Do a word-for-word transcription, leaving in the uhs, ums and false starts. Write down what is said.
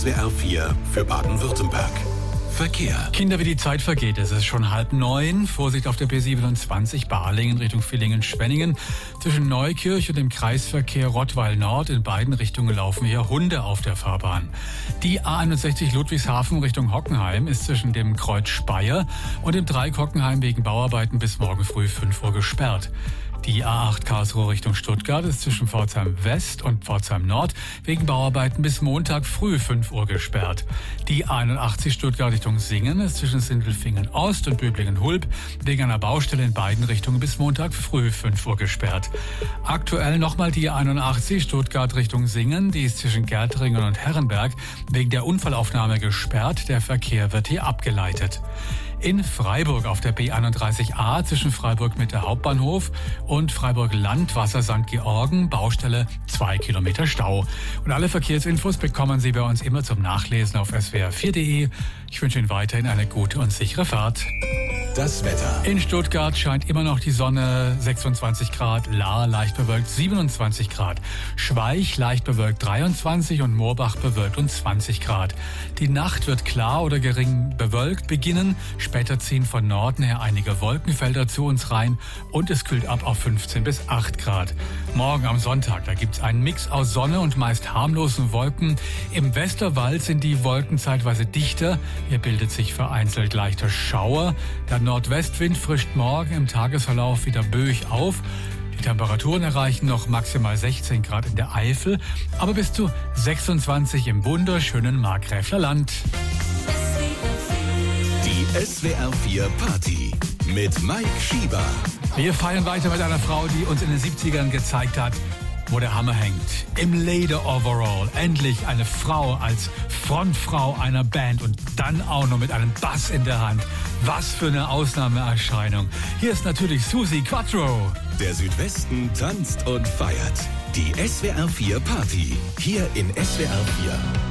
S W R vier für Baden-Württemberg. Verkehr. Kinder, wie die Zeit vergeht. Es ist schon halb neun. Vorsicht auf der B siebenundzwanzig Balingen Richtung Villingen-Schwenningen. Zwischen Neukirch und dem Kreisverkehr Rottweil Nord in beiden Richtungen laufen hier Hunde auf der Fahrbahn. Die A einundsechzig Ludwigshafen Richtung Hockenheim ist zwischen dem Kreuz Speyer und dem Dreieck Hockenheim wegen Bauarbeiten bis morgen früh fünf Uhr gesperrt. Die A acht Karlsruhe Richtung Stuttgart ist zwischen Pforzheim West und Pforzheim Nord wegen Bauarbeiten bis Montag früh fünf Uhr gesperrt. Die A einundachtzig Stuttgart Richtung Singen ist zwischen Sindelfingen Ost und Böblingen-Hulb wegen einer Baustelle in beiden Richtungen bis Montag früh fünf Uhr gesperrt. Aktuell nochmal die A einundachtzig Stuttgart Richtung Singen, die ist zwischen Gärtringen und Herrenberg wegen der Unfallaufnahme gesperrt. Der Verkehr wird hier abgeleitet. In Freiburg auf der B einunddreißig A zwischen Freiburg Mitte Hauptbahnhof und Freiburg Landwasser Sankt Georgen, Baustelle zwei Kilometer Stau. Und alle Verkehrsinfos bekommen Sie bei uns immer zum Nachlesen auf S W R vier punkt de. Ich wünsche Ihnen weiterhin eine gute und sichere Fahrt. Das Wetter. In Stuttgart scheint immer noch die Sonne, sechsundzwanzig Grad, Lahr leicht bewölkt siebenundzwanzig Grad, Schweich leicht bewölkt dreiundzwanzig und Moorbach bewölkt und zwanzig Grad. Die Nacht wird klar oder gering bewölkt beginnen, später ziehen von Norden her einige Wolkenfelder zu uns rein und es kühlt ab auf fünfzehn bis acht Grad. Morgen am Sonntag, da gibt's einen Mix aus Sonne und meist harmlosen Wolken. Im Westerwald sind die Wolken zeitweise dichter, hier bildet sich vereinzelt leichter Schauer. Der Nordwestwind frischt morgen im Tagesverlauf wieder böig auf. Die Temperaturen erreichen noch maximal sechzehn Grad in der Eifel, aber bis zu sechsundzwanzig im wunderschönen Markgräfler Land. Die S W R vier Party mit Mike Schieber. Wir feiern weiter mit einer Frau, die uns in den siebzigern gezeigt hat, wo der Hammer hängt. Im Leder-Overall. Endlich eine Frau als Frontfrau einer Band und dann auch noch mit einem Bass in der Hand. Was für eine Ausnahmeerscheinung. Hier ist natürlich Susi Quattro. Der Südwesten tanzt und feiert. Die S W R vier Party. Hier in S W R vier.